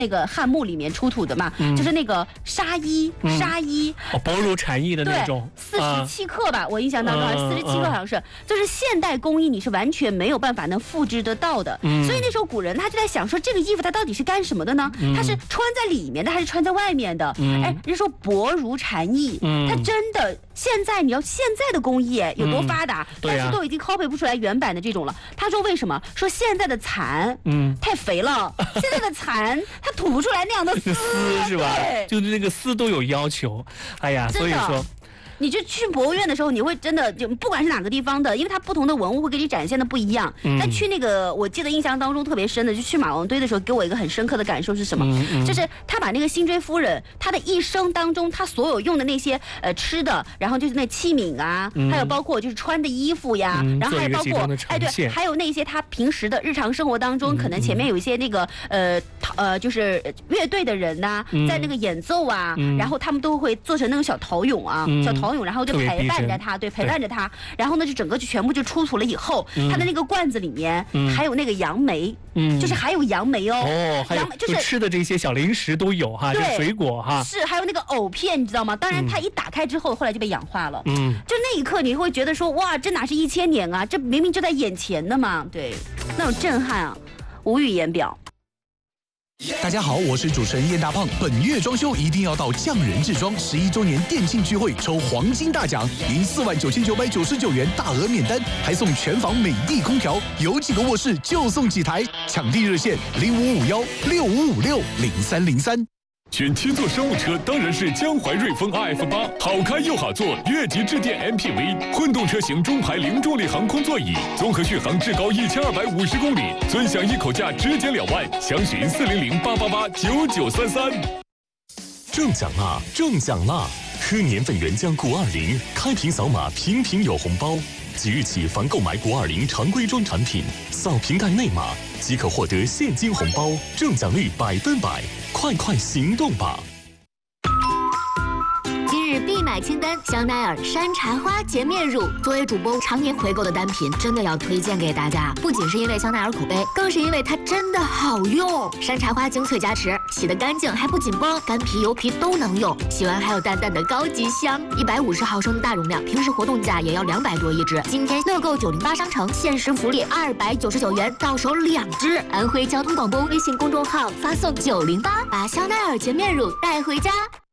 那个汉墓里面出土的嘛，就是那个纱衣， 薄如蝉翼的那种 ，47克吧，我印象当中好像47克，好像是，就是现代工艺你是完全没有办法能复制得到的。所以那时候古人他就在想说，这个衣服它到底是干什么的呢？它是穿在里面的还是穿在外面的？哎，人家说薄如蝉翼，它真的现在你要现在的工艺有多发达，但是都已经 copy 不出来原版的这种了。他说为什么？说现在的蚕太肥了，现在的蚕它吐不出来那样的丝是吧？就是那个丝都有要求。哎呀，所以说。 你就去博物院的时候，你会真的就不管是哪个地方的，因为它不同的文物会给你展现的不一样。但去那个，我记得印象当中特别深的，就去马王堆的时候，给我一个很深刻的感受是什么？就是他把那个辛追夫人，她的一生当中，她所有用的那些吃的，然后就是那器皿啊，还有包括就是穿的衣服呀，然后还有包括对，还有那些他平时的日常生活当中，可能前面有一些那个就是乐队的人呐，在那个演奏啊，然后他们都会做成那种小陶俑啊，小陶俑，然后就陪伴着他，对，陪伴着他，然后呢就整个就全部就出土了以后，他的那个罐子里面还有那个杨梅，就是还有杨梅哦， 还有就是吃的这些小零食都有哈，这水果哈， 是还有那个藕片，你知道吗？当然它一打开之后，后来就被氧化了，就那一刻你会觉得说，哇，这哪是1000年啊，这明明就在眼前的嘛，对，那种震撼啊，无语言表。 大家好，我是主持人燕大胖。本月装修一定要到匠人制装11周年店庆聚会抽黄金大奖，赢49999元大额免单，还送全房美的空调，有几个卧室就送几台。抢地热线055165560303。 选7座商务车当然是江淮瑞风 RF8，好开又好坐，越级致电 MPV， 混动车型中排零重力航空座椅，综合续航至高1250公里，尊享一口价直减2万，详询40088899933。中奖啦！中奖啦！喝年份原浆谷20，开瓶扫码瓶瓶有红包。即日起，凡购买谷20常规装产品，扫瓶盖内码即可获得现金红包，中奖率100%，快行动吧！ 今日必买清单：香奈儿山茶花洁面乳。作为主播常年回购的单品，真的要推荐给大家。不仅是因为香奈儿口碑，更是因为它真的好用。山茶花精粹加持，洗得干净还不紧绷，干皮油皮都能用。洗完还有淡淡的高级香。150毫升的大容量，平时活动价也要200多一支。今天乐购908商城限时福利299元，到手2支。安徽交通广播微信公众号发送908，把香奈儿洁面乳带回家。